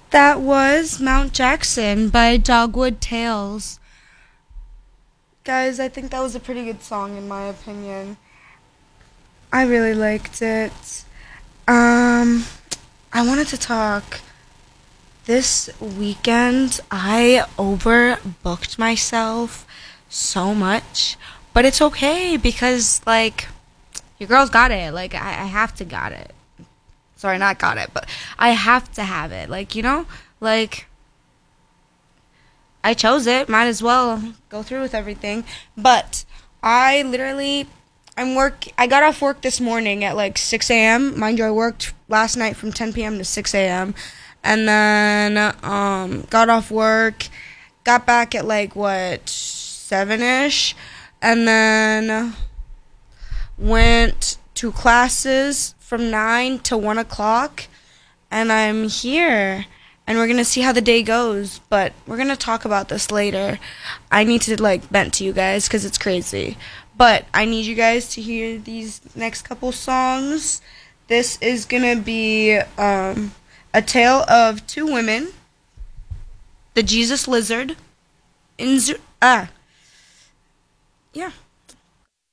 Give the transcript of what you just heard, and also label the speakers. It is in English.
Speaker 1: That was Mount Jackson by Dogwood Tales. Guys, I think that was a pretty good song in my opinion. I really liked it. Um, I wanted to talk. This weekend, I overbooked myself so much, but it's okay because, like, your girl's got it. Like, I have to got it. Sorry, not got it, but I have to have it. Like, like, I chose it. Might as well go through with everything. But I literally, I got off work this morning at like 6 a.m. Mind you, I worked last night from 10 p.m. to 6 a.m. And then got off work, got back at like what 7ish, and then went to classes from 9 to 1 o'clock, and I'm here. And we're going to see how the day goes, but we're going to talk about this later. I need to, like, vent to you guys because it's crazy. But I need you guys to hear these next couple songs. This is going to be A Tale of Two Women, The Jesus Lizard, yeah.